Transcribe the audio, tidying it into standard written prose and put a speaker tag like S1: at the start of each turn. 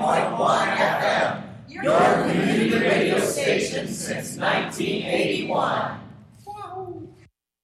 S1: 90.1 FM, your community radio station since 1981.